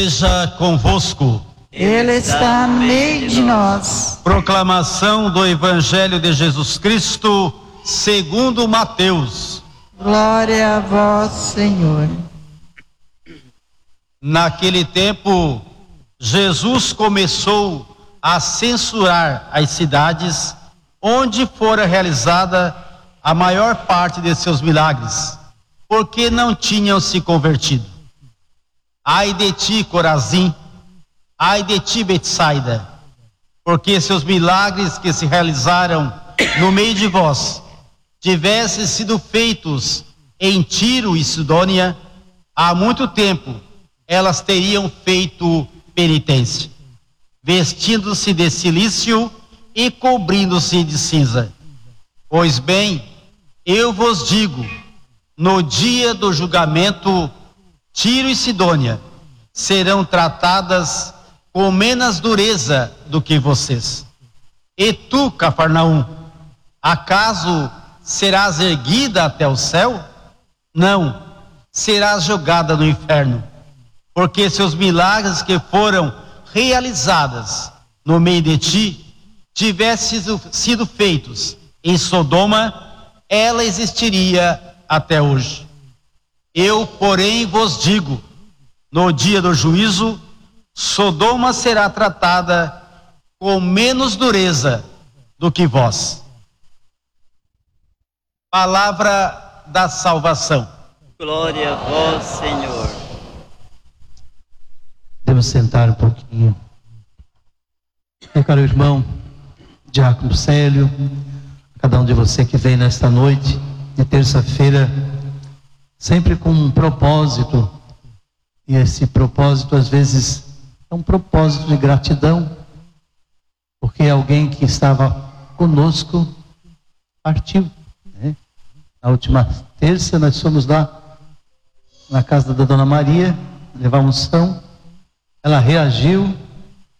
Seja convosco. Ele está no meio de nós. Proclamação do Evangelho de Jesus Cristo segundo Mateus. Glória a vós, Senhor. Naquele tempo, Jesus começou a censurar as cidades onde fora realizada a maior parte de seus milagres, porque não tinham se convertido. Ai de ti, Corazim! Ai de ti, Betsaida! Porque se os milagres que se realizaram no meio de vós tivessem sido feitos em Tiro e Sidônia, há muito tempo elas teriam feito penitência, vestindo-se de cilício e cobrindo-se de cinza. Pois bem, eu vos digo, no dia do julgamento, Tiro e Sidônia serão tratadas com menos dureza do que vocês. E tu, Cafarnaum, acaso serás erguida até o céu? Não, serás jogada no inferno. Porque se os milagres que foram realizados no meio de ti tivessem sido feitos em Sodoma, ela existiria até hoje. Eu, porém, vos digo, no dia do juízo, Sodoma será tratada com menos dureza do que vós. Palavra da salvação. Glória a vós, Senhor. Devemos sentar um pouquinho. Meu caro irmão, Diácono Célio, cada um de você que vem nesta noite de terça-feira, sempre com um propósito, e esse propósito às vezes é um propósito de gratidão, porque alguém que estava conosco partiu, né? Na última terça nós fomos lá na casa da Dona Maria, levar unção, ela reagiu